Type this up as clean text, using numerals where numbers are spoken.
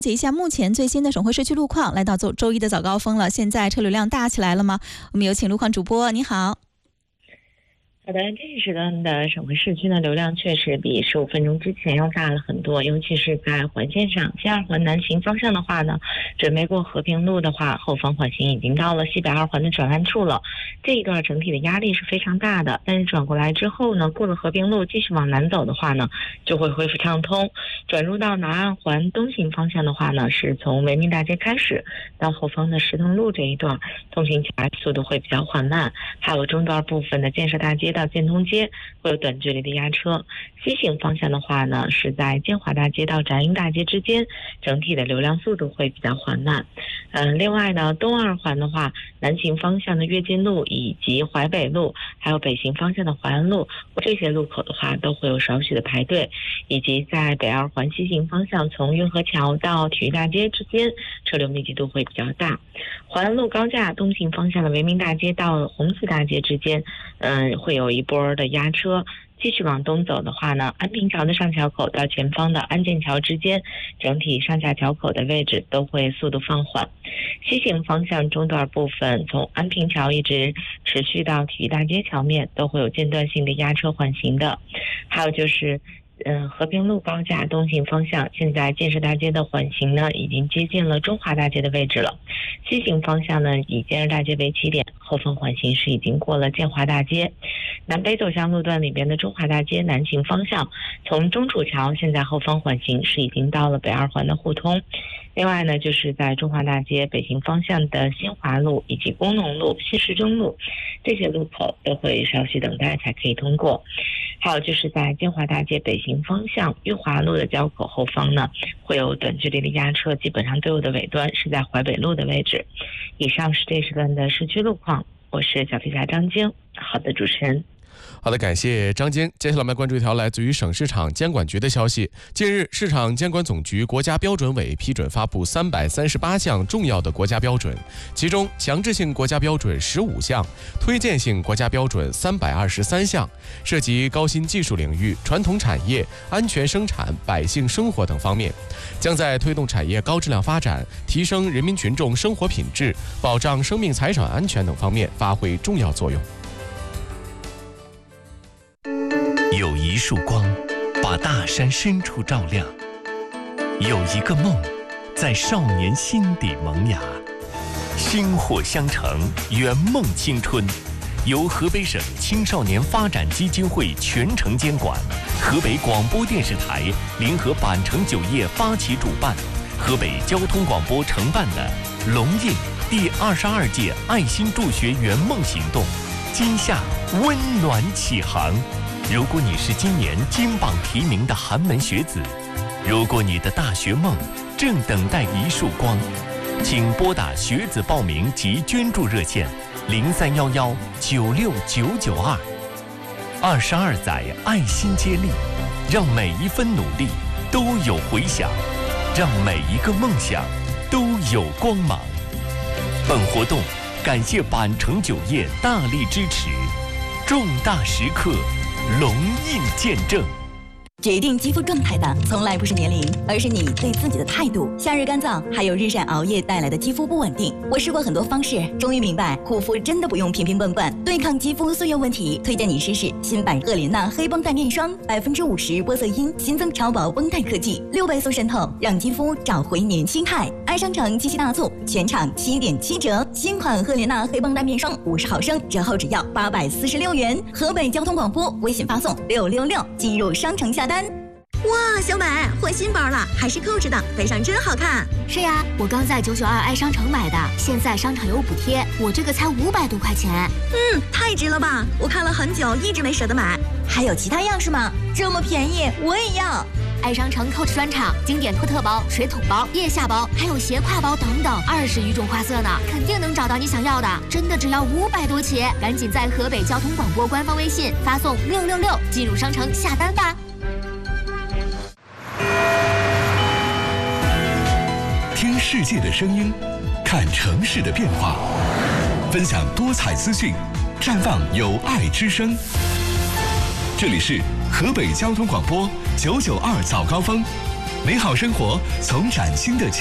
解一下目前最新的省会社区路况，来到周一的早高峰了，现在车流量大起来了吗？我们有请路况主播，你好。 好的，这一时段的省会市区呢，流量确实比15分钟之前要大了很多，尤其是在环线上，西二环南行方向的话呢，准备过和平路的话，后方缓行已经到了西北二环的转弯处了，这一段整体的压力是非常大的。但是转过来之后呢，过了和平路继续往南走的话呢，就会恢复畅通。转入到南二环东行方向的话呢，是从维明大街开始到后方的石腾路这一段，通行起来速度会比较缓慢，还有中段部分的建设大街到建通街会有短距离的压车。西行方向的话呢，是在建华大街到展英大街之间，整体的流量速度会比较缓慢。另外呢，东二环的话，南行方向的跃进路以及淮北路，还有北行方向的淮安路，这些路口的话都会有少许的排队，以及在北二环西行方向从运河桥到体育大街之间，车流密集度会比较大。淮安路高架东行方向的维明大街到红旗大街之间，会有一波的压车。继续往东走的话呢，安平桥的上桥口到前方的安建桥之间，整体上下桥口的位置都会速度放缓。西行方向中段部分从安平桥一直持续到体育大街桥面都会有间断性的压车缓行的。还有就是和平路高架东行方向，现在建设大街的缓行呢已经接近了中华大街的位置了。西行方向呢，以建设大街为起点，后方缓行是已经过了建华大街。南北走向路段里边的中华大街南行方向，从中楚桥现在后方缓行是已经到了北二环的互通。另外呢，就是在中华大街北行方向的新华路以及工农路、新市中路这些路口都会稍许等待才可以通过。还有就是在建华大街北行方向裕华路的交口后方呢，会有短距离的压车，基本上队伍的尾端是在淮北路的位置。以上是这时段的市区路况，我是小飞侠张晶。好的，主持人。 好的，感谢张晶。接下来我们来关注一条来自于省市场监管局的消息。近日，市场监管总局国家标准委批准发布338项重要的国家标准，其中强制性国家标准15项，推荐性国家标准323项，涉及高新技术领域、传统产业、安全生产、百姓生活等方面，将在推动产业高质量发展、提升人民群众生活品质、保障生命财产安全等方面发挥重要作用。 有一束光，把大山深处照亮；有一个梦，在少年心底萌芽。薪火相承，圆梦青春。由河北省青少年发展基金会全程监管，河北广播电视台联合板城酒业发起主办，河北交通广播承办的龙印第22届爱心助学圆梦行动，今夏温暖启航。如果你是今年金榜题名的寒门学子，如果你的大学梦正等待一束光，请拨打学子报名及捐助热线0311969992。22载爱心接力，让每一分努力都有回响，让每一个梦想都有光芒。本活动感谢板城酒业大力支持，重大时刻龙印见证。 决定肌肤状态的从来不是年龄，而是你对自己的态度。夏日干燥，还有日晒熬夜带来的肌肤不稳定。我试过很多方式，终于明白护肤真的不用瓶瓶罐罐。对抗肌肤素油问题，推荐你试试新版赫莲娜黑绷带面霜，50%玻色因，新增超薄绷带科技，6倍速渗透，让肌肤找回年轻态。爱商城七夕大促，全场7.7折，新款赫莲娜黑绷带面霜50毫升，折后只要846元。河北交通广播微信发送666，进入商城下单。 哇，小美换新包了，还是扣着的，背上真好看。 是呀，我刚在992爱商城买的，现在商场有补贴，我这个才500多块钱。 太值了吧！我看了很久，一直没舍得买。 还有其他样式吗？这么便宜，我也要。 爱商城 Coach 专场经典托特包、水桶包、腋下包，还有斜挎包等等，20余种花色呢，肯定能找到你想要的。真的只要500多起，赶紧在河北交通广播官方微信发送666，进入商城下单吧。 听世界的声音，看城市的变化，分享多彩资讯，绽放有爱之声。这里是河北交通广播992早高峰美好生活从崭新的